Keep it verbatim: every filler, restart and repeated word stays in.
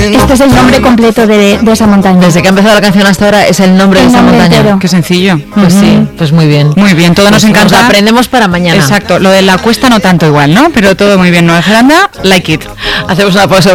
Este es el nombre completo de, de esa montaña. Desde que ha empezado la canción hasta ahora es el nombre El de esa nombre montaña. entero. Qué sencillo. Pues sí, pues muy bien. Muy bien, todo nos Pues encanta. Nos aprendemos para mañana. Exacto, lo de la cuesta no tanto igual, ¿no? Pero todo muy bien, Nueva Zelanda, like it. Hacemos una pausa.